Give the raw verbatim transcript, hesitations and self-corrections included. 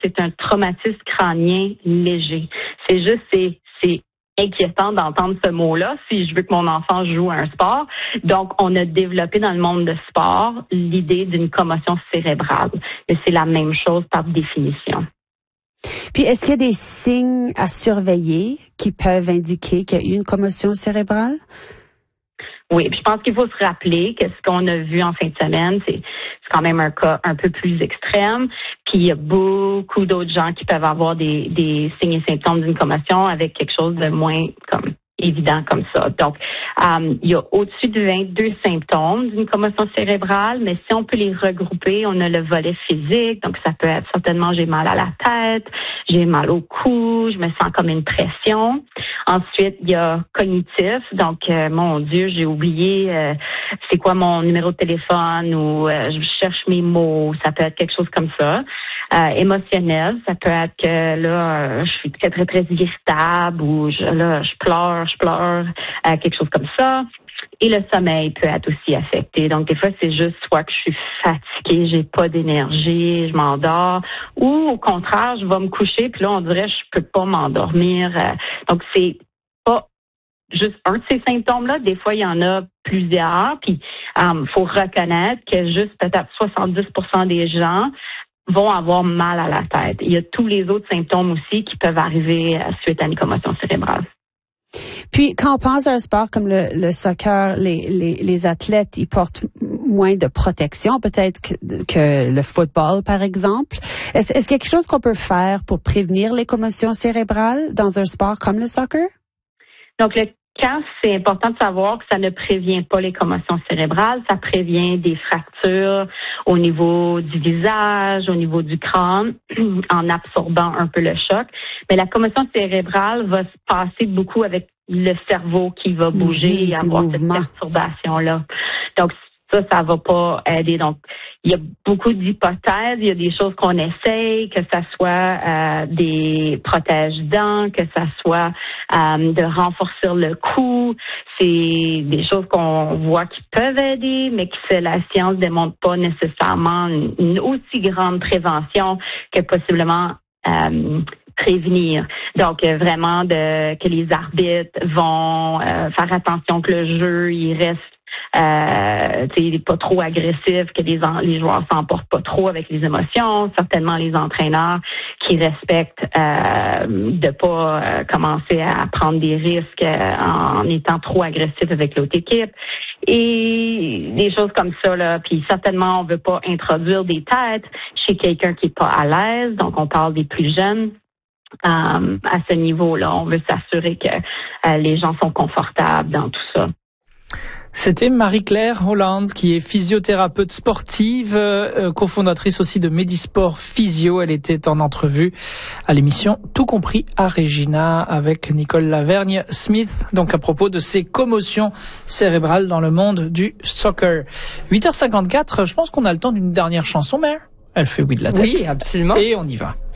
c'est un traumatisme crânien léger. C'est juste, c'est, c'est inquiétant d'entendre ce mot-là si je veux que mon enfant joue à un sport. Donc, on a développé dans le monde de sport l'idée d'une commotion cérébrale. Mais c'est la même chose par définition. Puis, est-ce qu'il y a des signes à surveiller qui peuvent indiquer qu'il y a eu une commotion cérébrale? Oui, puis je pense qu'il faut se rappeler que ce qu'on a vu en fin de semaine, c'est, c'est quand même un cas un peu plus extrême. Puis il y a beaucoup d'autres gens qui peuvent avoir des, des signes et symptômes d'une commotion avec quelque chose de moins comme évident comme ça. Donc, euh, il y a au-dessus de vingt-deux symptômes d'une commotion cérébrale, mais si on peut les regrouper, on a le volet physique, donc ça peut être certainement j'ai mal à la tête, j'ai mal au cou, je me sens comme une pression. Ensuite, il y a cognitif, donc euh, mon Dieu, j'ai oublié euh, c'est quoi mon numéro de téléphone ou euh, je cherche mes mots, ça peut être quelque chose comme ça. Euh, émotionnel, ça peut être que là, euh, je suis très, très, très irritable ou je, là, je pleure, je pleure, euh, quelque chose comme ça. Et le sommeil peut être aussi affecté. Donc, des fois, c'est juste soit que je suis fatiguée, j'ai pas d'énergie, je m'endors, ou au contraire, je vais me coucher, puis là, on dirait je peux pas m'endormir. Euh, donc, c'est pas juste un de ces symptômes-là. Des fois, il y en a plusieurs, puis il um, faut reconnaître que juste peut-être soixante-dix pour cent des gens vont avoir mal à la tête. Il y a tous les autres symptômes aussi qui peuvent arriver suite à une commotion cérébrale. Puis, quand on pense à un sport comme le, le soccer, les, les, les athlètes, ils portent moins de protection peut-être que, que le football, par exemple. Est-ce, est-ce qu'il y a quelque chose qu'on peut faire pour prévenir les commotions cérébrales dans un sport comme le soccer? Donc, le Quand c'est important de savoir que ça ne prévient pas les commotions cérébrales, ça prévient des fractures au niveau du visage, au niveau du crâne, en absorbant un peu le choc. Mais la commotion cérébrale va se passer beaucoup avec le cerveau qui va bouger mmh, et avoir cette perturbation-là. Donc, ça, ça va pas aider. Donc, il y a beaucoup d'hypothèses. Il y a des choses qu'on essaye, que ça soit euh, des protège-dents, que ça soit euh, de renforcer le cou. C'est des choses qu'on voit qui peuvent aider, mais que la science démontre pas nécessairement une, une aussi grande prévention que possiblement euh, prévenir. Donc, euh, vraiment de que les arbitres vont euh, faire attention que le jeu, il reste Euh, il n'est pas trop agressif, que les, les joueurs s'emportent pas trop avec les émotions. Certainement les entraîneurs qui respectent euh, de pas euh, commencer à prendre des risques euh, en étant trop agressif avec l'autre équipe. Et des choses comme ça, là. Puis certainement, on veut pas introduire des têtes chez quelqu'un qui est pas à l'aise. Donc, on parle des plus jeunes. Euh, à ce niveau-là, on veut s'assurer que euh, les gens sont confortables dans tout ça. C'était Marie-Claire Holland, qui est physiothérapeute sportive, euh, cofondatrice aussi de Medisport Physio. Elle était en entrevue à l'émission Tout compris à Regina avec Nicole Lavergne-Smith, donc à propos de ces commotions cérébrales dans le monde du soccer. huit heures cinquante-quatre, je pense qu'on a le temps d'une dernière chanson, Mère. Elle fait oui de la tête. Oui, absolument. Et on y va.